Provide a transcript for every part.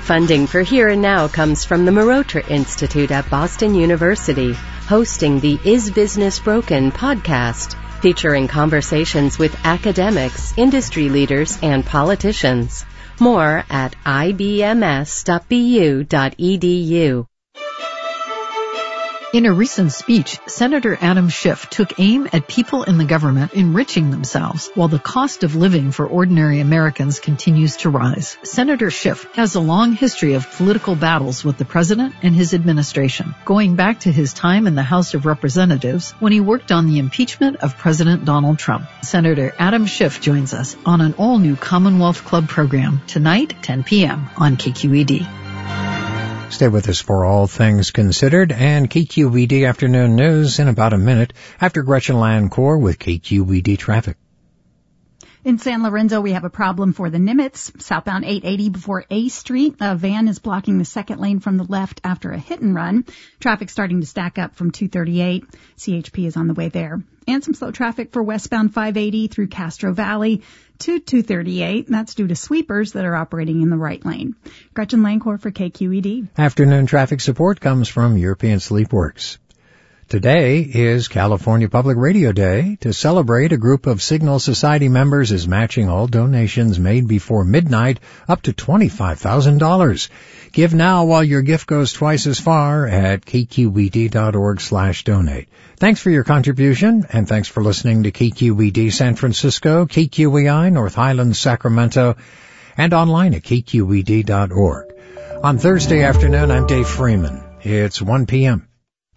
Funding for Here and Now comes from the Marotra Institute at Boston University, hosting the Is Business Broken podcast, featuring conversations with academics, industry leaders, and politicians. More at ibms.bu.edu. In a recent speech, Senator Adam Schiff took aim at people in the government enriching themselves while the cost of living for ordinary Americans continues to rise. Senator Schiff has a long history of political battles with the president and his administration, going back to his time in the House of Representatives when he worked on the impeachment of President Donald Trump. Senator Adam Schiff joins us on an all-new Commonwealth Club program tonight, 10 p.m. on KQED. Stay with us for All Things Considered and KQED Afternoon News in about a minute after Gretchen Landcore with KQED Traffic. In San Lorenzo, we have a problem for the Nimitz, southbound 880 before A Street. A van is blocking the second lane from the left after a hit and run. Traffic starting to stack up from 238. CHP is on the way there. And some slow traffic for westbound 580 through Castro Valley to 238. That's due to sweepers that are operating in the right lane. Gretchen Landcore for KQED. Afternoon traffic support comes from European Sleepworks. Today is California Public Radio Day. To celebrate, a group of Signal Society members is matching all donations made before midnight up to $25,000. Give now while your gift goes twice as far at kqed.org/donate. Thanks for your contribution, and thanks for listening to KQED San Francisco, KQEI North Highlands, Sacramento, and online at kqed.org. On Thursday afternoon, I'm Dave Freeman. It's 1 p.m.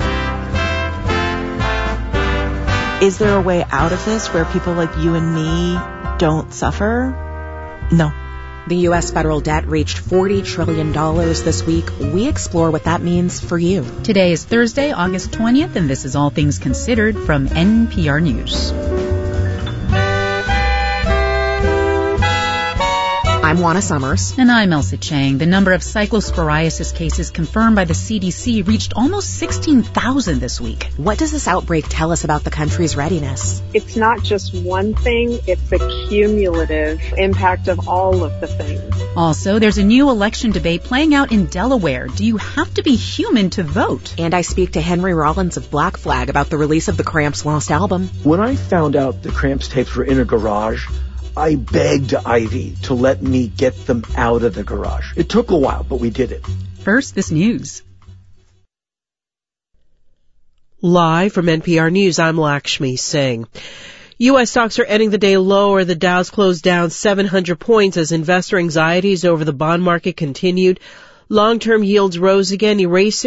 Is there a way out of this where people like you and me don't suffer? No. The U.S. federal debt reached $40 trillion this week. We explore what that means for you. Today is Thursday, August 20th, and this is All Things Considered from NPR News. I'm Juana Summers. And I'm Elsa Chang. The number of cyclosporiasis cases confirmed by the CDC reached almost 16,000 this week. What does this outbreak tell us about the country's readiness? It's not just one thing, it's the cumulative impact of all of the things. Also, there's a new election debate playing out in Delaware. Do you have to be human to vote? And I speak to Henry Rollins of Black Flag about the release of the Cramps' lost album. When I found out the Cramps tapes were in a garage, I begged Ivy to let me get them out of the garage. It took a while, but we did it. First, this news. Live from NPR News, I'm Lakshmi Singh. U.S. stocks are ending the day lower. The Dow's closed down 700 points as investor anxieties over the bond market continued. Long-term yields rose again, erasing